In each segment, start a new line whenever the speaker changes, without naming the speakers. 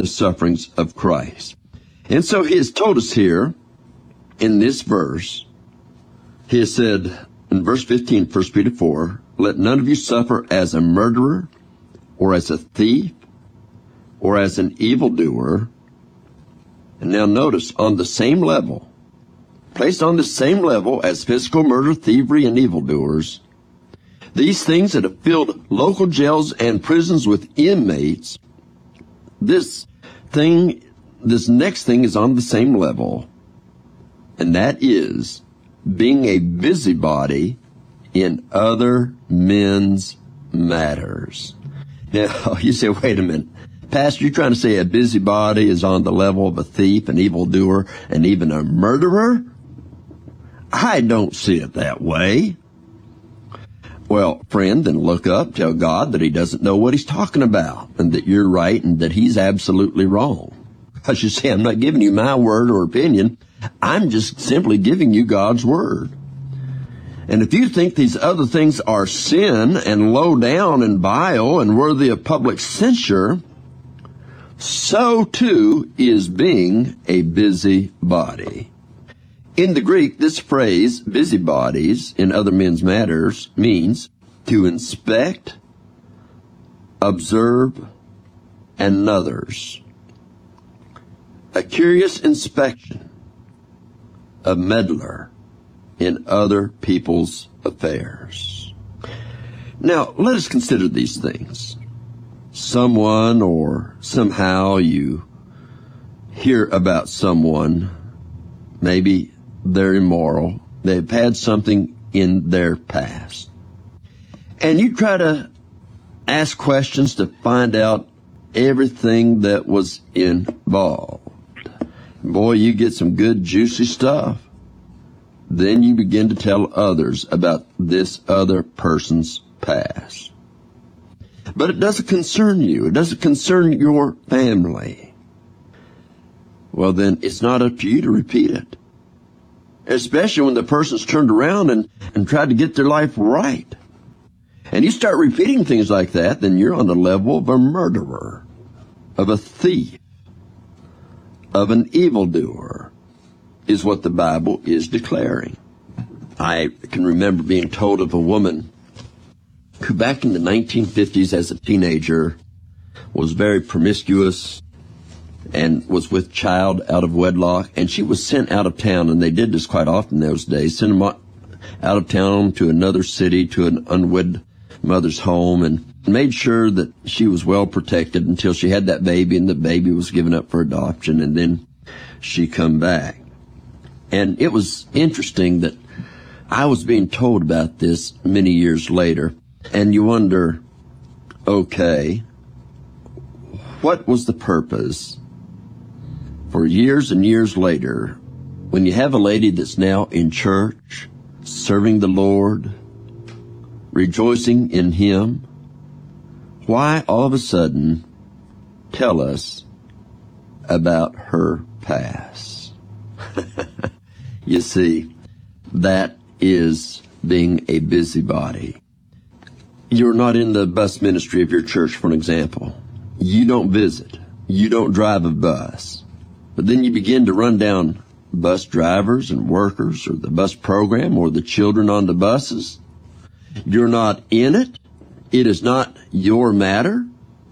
the sufferings of Christ. And so he has told us here in this verse, he has said in verse 15, 1 Peter 4, let none of you suffer as a murderer or as a thief or as an evildoer. And now notice, on the same level, placed on the same level as physical murder, thievery, and evildoers, these things that have filled local jails and prisons with inmates, this next thing is on the same level, and that is being a busybody in other men's matters. Now, you say, wait a minute, Pastor, you're trying to say a busybody is on the level of a thief, an evildoer, and even a murderer? I don't see it that way. Well, friend, then look up, tell God that he doesn't know what he's talking about, and that you're right and that he's absolutely wrong. Because you say, I'm not giving you my word or opinion. I'm just simply giving you God's word. And if you think these other things are sin and low down and vile and worthy of public censure, so too is being a busybody. In the Greek, this phrase, busybodies in other men's matters, means to inspect, observe, and others. A curious inspection, a meddler in other people's affairs. Now, let us consider these things. Someone or somehow you hear about someone, maybe they're immoral, they've had something in their past. And you try to ask questions to find out everything that was involved. Boy, you get some good juicy stuff. Then you begin to tell others about this other person's past. But it doesn't concern you. It doesn't concern your family. Well, then it's not up to you to repeat it. Especially when the person's turned around and tried to get their life right. And you start repeating things like that, then you're on the level of a murderer, of a thief, of an evildoer, is what the Bible is declaring. I can remember being told of a woman who back in the 1950s as a teenager was very promiscuous and was with child out of wedlock, and she was sent out of town, and they did this quite often those days, sent them out of town to another city, to an unwed mother's home, and made sure that she was well protected until she had that baby, and the baby was given up for adoption, and then she come back. And it was interesting that I was being told about this many years later, and you wonder, okay, what was the purpose for years and years later, when you have a lady that's now in church, serving the Lord, rejoicing in Him, why all of a sudden tell us about her past? You see, that is being a busybody. You're not in the bus ministry of your church, for an example. You don't visit. You don't drive a bus. But then you begin to run down bus drivers and workers, or the bus program, or the children on the buses. You're not in it. It is not your matter.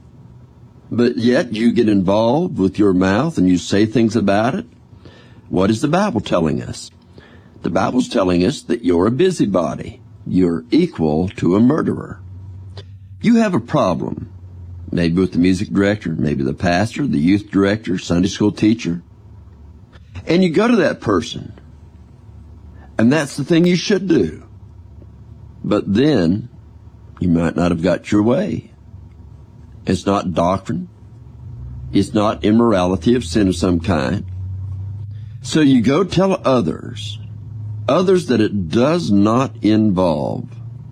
But yet you get involved with your mouth and you say things about it. What is the Bible telling us? The Bible's telling us that you're a busybody. You're equal to a murderer. You have a problem. Maybe with the music director, maybe the pastor, the youth director, Sunday school teacher. And you go to that person. And that's the thing you should do. But then you might not have got your way. It's not doctrine. It's not immorality of sin of some kind. So you go tell others that it does not involve,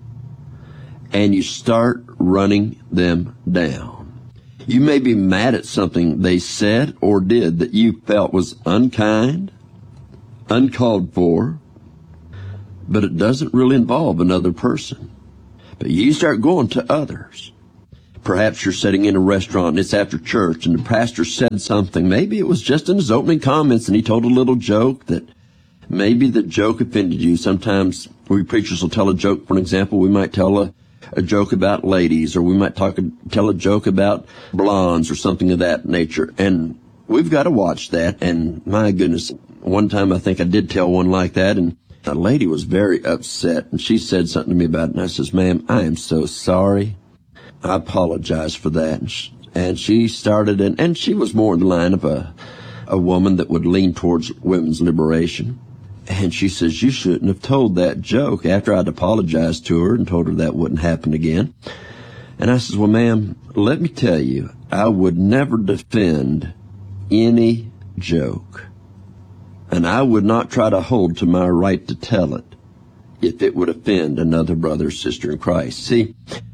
and you start running them down. You may be mad at something they said or did that you felt was unkind, uncalled for, but it doesn't really involve another person. But you start going to others. Perhaps you're sitting in a restaurant and it's after church and the pastor said something. Maybe it was just in his opening comments and he told a little joke that maybe the joke offended you. Sometimes we preachers will tell a joke. For example, we might tell a joke about ladies, or we might tell a joke about blondes or something of that nature. And we've got to watch that. And my goodness, one time I think I did tell one like that, and a lady was very upset, and she said something to me about it, and I says, "Ma'am, I am so sorry. I apologize for that." And she started, and she was more in the line of a woman that would lean towards women's liberation. And she says, "You shouldn't have told that joke," after I'd apologized to her and told her that wouldn't happen again. And I says, "Well, ma'am, let me tell you, I would never defend any joke. And I would not try to hold to my right to tell it if it would offend another brother or sister in Christ." See,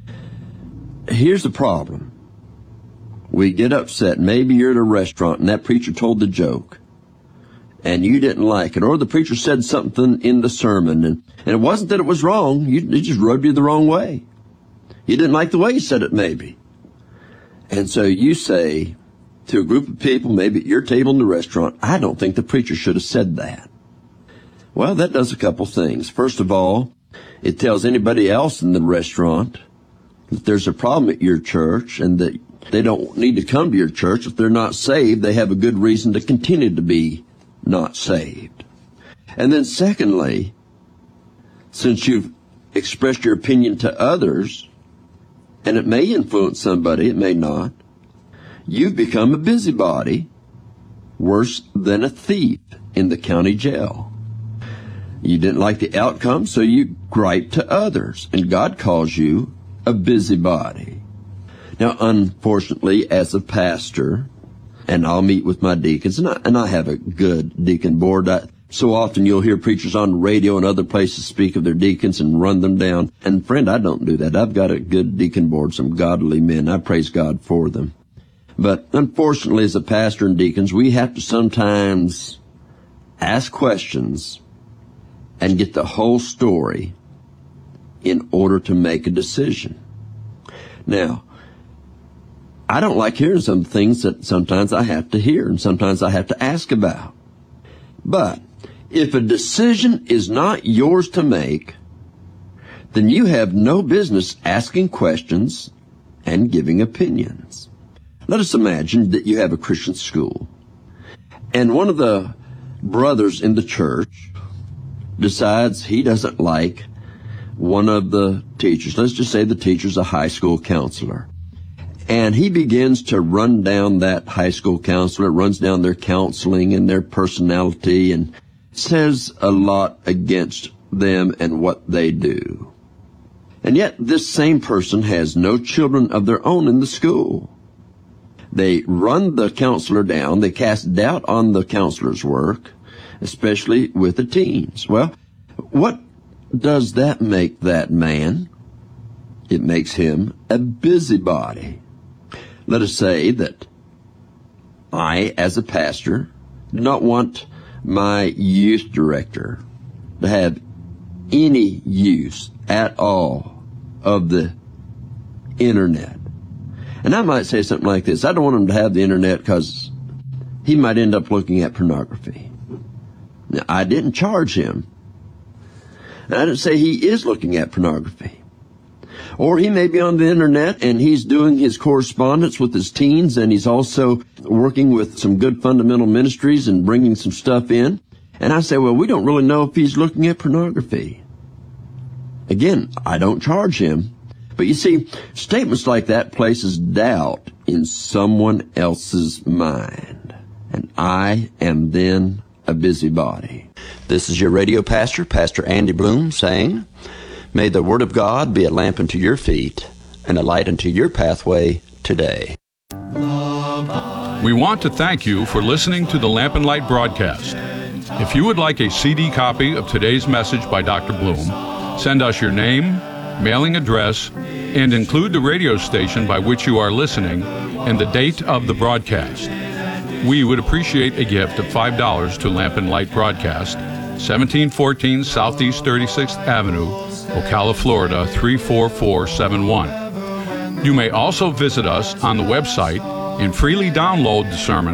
here's the problem. We get upset. Maybe you're at a restaurant and that preacher told the joke and you didn't like it, or the preacher said something in the sermon, and it wasn't that it was wrong. It just rubbed you the wrong way. You didn't like the way he said it, maybe. And so you say to a group of people, maybe at your table in the restaurant, "I don't think the preacher should have said that." Well, that does a couple things. First of all, it tells anybody else in the restaurant that there's a problem at your church and that they don't need to come to your church. If they're not saved, they have a good reason to continue to be not saved. And then secondly, since you've expressed your opinion to others, and it may influence somebody, it may not, you've become a busybody, worse than a thief in the county jail. You didn't like the outcome, so you gripe to others, and God calls you a busybody. Now, unfortunately, as a pastor, and I'll meet with my deacons, and I have a good deacon board. So often you'll hear preachers on the radio and other places speak of their deacons and run them down. And friend, I don't do that. I've got a good deacon board, some godly men. I praise God for them. But unfortunately, as a pastor and deacons, we have to sometimes ask questions and get the whole story in order to make a decision. Now, I don't like hearing some things that sometimes I have to hear and sometimes I have to ask about. But if a decision is not yours to make, then you have no business asking questions and giving opinions. Let us imagine that you have a Christian school, and one of the brothers in the church decides he doesn't like one of the teachers. Let's just say the teacher's a high school counselor. And he begins to run down that high school counselor, runs down their counseling and their personality, and says a lot against them and what they do. And yet this same person has no children of their own in the school. They run the counselor down. They cast doubt on the counselor's work, especially with the teens. Well, what does that make that man? It makes him a busybody. Let us say that I, as a pastor, do not want my youth director to have any use at all of the internet. And I might say something like this: I don't want him to have the internet because he might end up looking at pornography. Now, I didn't charge him. And I didn't say he is looking at pornography. Or he may be on the internet and he's doing his correspondence with his teens, and he's also working with some good fundamental ministries and bringing some stuff in. And I say, well, we don't really know if he's looking at pornography. Again, I don't charge him. But you see, statements like that places doubt in someone else's mind. And I am then a busybody. This is your radio pastor, Pastor Andy Bloom, saying, may the Word of God be a lamp unto your feet and a light unto your pathway today.
We want to thank you for listening to the Lamp and Light broadcast. If you would like a CD copy of today's message by Dr. Bloom, send us your name, mailing address, and include the radio station by which you are listening and the date of the broadcast. We would appreciate a gift of $5 to Lamp and Light Broadcast, 1714 Southeast 36th Avenue, Ocala, Florida 34471. You may also visit us on the website and freely download the sermon